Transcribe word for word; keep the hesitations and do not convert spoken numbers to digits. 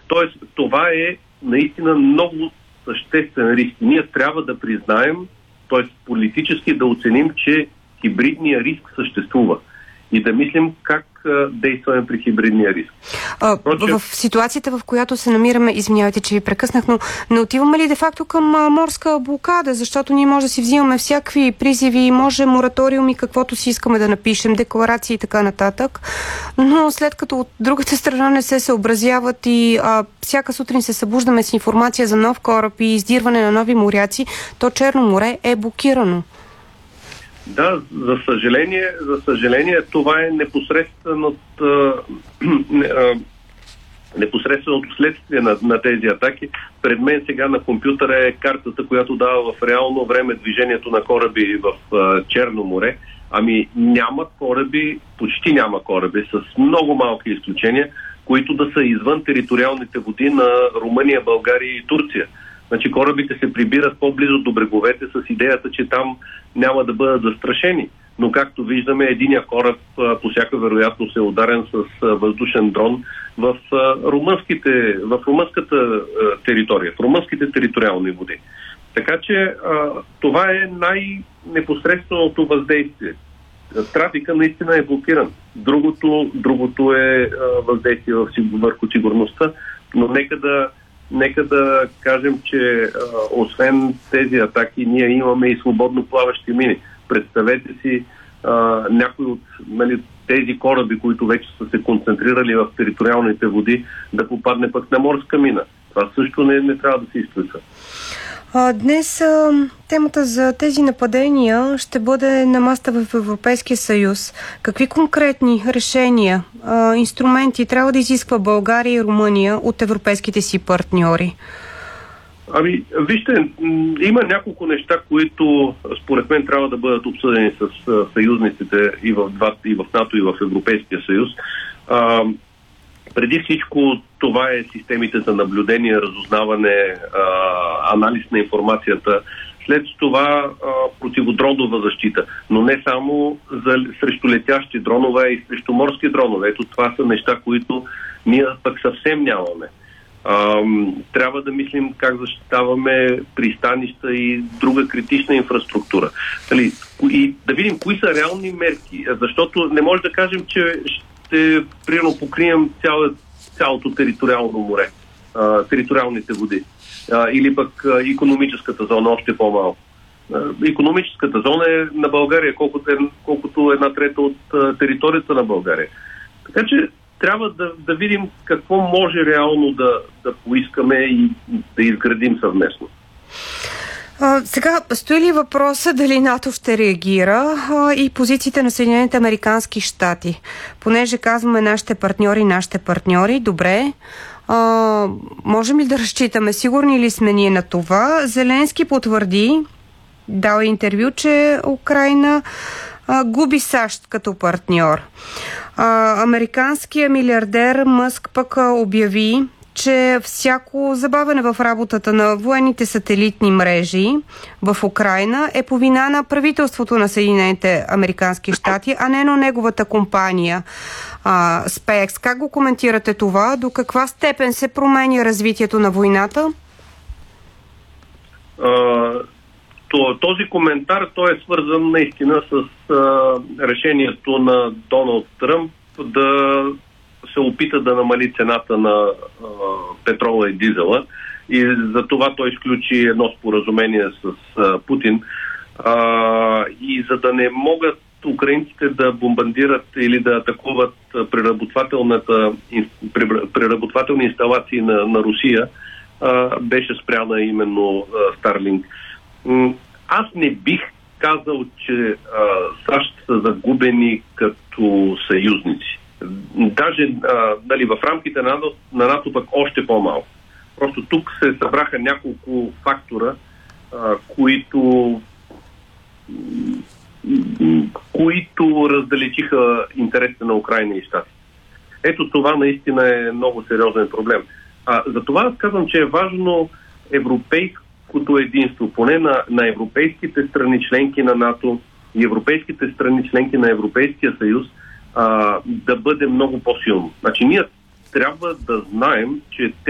Тоест, това е наистина много съществен риск. Ние трябва да признаем, т.е. политически да оценим, че хибридния риск съществува и да мислим как а, действаме при хибридния риск. А, Проче... В ситуацията, в която се намираме, извинявайте, че ви прекъснах, но не отиваме ли де-факто към а, морска блокада, защото ние може да си взимаме всякакви призиви, може мораториуми, каквото си искаме да напишем, декларации и така нататък, но след като от другата страна не се съобразяват и а, всяка сутрин се събуждаме с информация за нов кораб и издирване на нови моряци, то Черно море е блокирано. Да, за съжаление, за съжаление това е непосредственото, непосредственото следствие на, на тези атаки. Пред мен сега на компютъра е картата, която дава в реално време движението на кораби в а, Черно море. Ами няма кораби, почти няма кораби, с много малки изключения, които да са извън териториалните води на Румъния, България и Турция. Значи корабите се прибират по-близо до бреговете с идеята, че там няма да бъдат застрашени. Но както виждаме, единия кораб по всяка вероятност е ударен с въздушен дрон в, румънските, в румънската територия, в румънските териториални води. Така че това е най-непосредственото въздействие. Трафика наистина е блокиран. Другото, другото е въздействие върху сигурността, но нека да Нека да кажем, че а, освен тези атаки, ние имаме и свободно плаващи мини. Представете си а, някои от нали, тези кораби, които вече са се концентрирали в териториалните води, да попадне пък на морска мина. Това също не, не трябва да се изключва. Днес а, темата за тези нападения ще бъде на масата в Европейския съюз. Какви конкретни решения, а, инструменти трябва да изисква България и Румъния от европейските си партньори? Ами, вижте, има няколко неща, които според мен трябва да бъдат обсъдени с съюзниците и в, и в НАТО, и в Европейския съюз. А, Преди всичко това е системите за наблюдение, разузнаване, а, анализ на информацията. След това а, противодронова защита. Но не само за, срещу летящи дронове, а и срещу морски дронове. Ето това са неща, които ние пък съвсем нямаме. А, трябва да мислим как защитаваме пристанища и друга критична инфраструктура. Дали, и да видим кои са реални мерки. Защото не може да кажем, че ще примерно покрием цяло, цялото териториално море, а, териториалните води. А, или пък а, икономическата зона, още по-малко. А, икономическата зона е на България, колкото, е, колкото една трета от а, територията на България. Така че трябва да, да видим какво може реално да, да поискаме и да изградим съвместно. А, сега, стои ли въпроса дали НАТО ще реагира а, и позициите на Съединените американски щати? Понеже казваме нашите партньори, нашите партньори, добре, а, можем ли да разчитаме? Сигурни ли сме ние на това? Зеленски потвърди, дал интервю, че Украйна а, губи САЩ като партньор. А, американският милиардер Мъск пък обяви, че всяко забавяне в работата на военните сателитни мрежи в Украйна е по вина на правителството на Съединените американски щати, а не на неговата компания а, SpaceX. Как го коментирате това? До каква степен се променя развитието на войната? А, този коментар той е свързан наистина с а, решението на Доналд Тръмп да се опита да намали цената на а, петрола и дизела и за това той изключи едно споразумение с а, Путин а, и за да не могат украинците да бомбардират или да атакуват преработвателната, преработвателни инсталации на, на Русия, а, беше спряна именно Старлинг. Аз не бих казал, че а, САЩ са загубени като съюзници. Даже а, дали, в рамките на НАТО, на НАТО пък още по-малко. Просто тук се събраха няколко фактора, а, които които раздалечиха интересите на Украйна и Щати. Ето това наистина е много сериозен проблем. А, затова аз казвам, че е важно европейското единство, поне на, на европейските страни членки на НАТО и европейските страни членки на Европейския съюз, а, да бъде много по-силно. Значи ние трябва да знаем, че